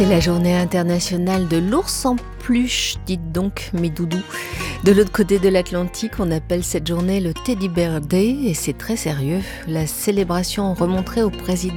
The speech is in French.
C'est la journée internationale de l'ours en peluche, dites donc mes doudous. De l'autre côté de l'Atlantique, on appelle cette journée le Teddy Bear Day et c'est très sérieux. La célébration remonterait au président